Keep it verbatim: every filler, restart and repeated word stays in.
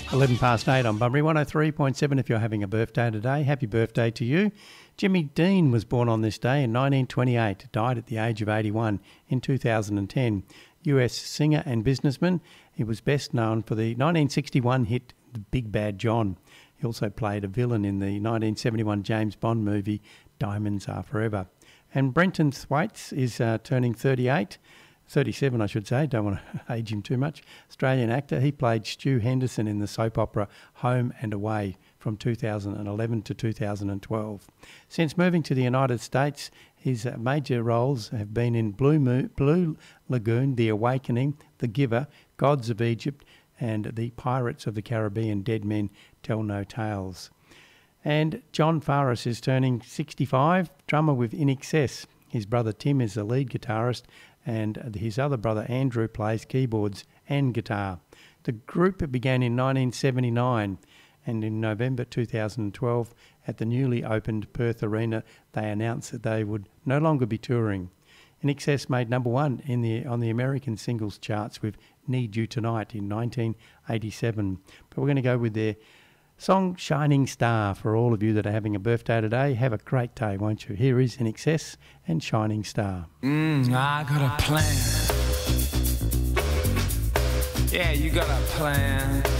eleven past eight on Bunbury one oh three point seven. If you're having a birthday today, happy birthday to you. Jimmy Dean was born on this day in nineteen twenty-eight, died at the age of eighty-one in two thousand ten. U S singer and businessman, he was best known for the nineteen sixty-one hit The Big Bad John. He also played a villain in the nineteen seventy-one James Bond movie Diamonds Are Forever. And Brenton Thwaites is uh, turning thirty-eight. thirty-seven, I should say. Don't want to age him too much. Australian actor. He played Stu Henderson in the soap opera Home and Away from two thousand eleven to two thousand twelve. Since moving to the United States, his major roles have been in Blue, Moon, Blue Lagoon, The Awakening, The Giver, Gods of Egypt, and The Pirates of the Caribbean, Dead Men Tell No Tales. And John Farris is turning sixty-five, drummer with I N X S. His brother Tim is the lead guitarist, and his other brother Andrew plays keyboards and guitar. The group began in nineteen seventy-nine, and in November two thousand twelve, at the newly opened Perth Arena, they announced that they would no longer be touring. I N X S made number one in the on the American singles charts with Need You Tonight in nineteen eighty-seven. But we're going to go with their song Shining Star for all of you that are having a birthday today. Have a great day, won't you? Here is I N X S and Shining Star. Mmm, I got a plan. Yeah, you got a plan.